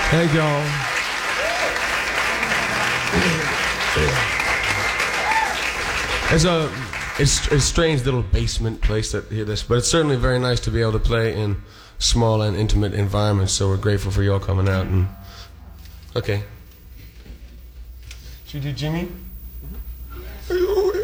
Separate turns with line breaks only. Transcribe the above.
Thank y'all. It's a strange little basement place that hear this, but it's certainly very nice to be able to play in small and intimate environments. So we're grateful for y'all coming out. And okay, should we do Jimmy?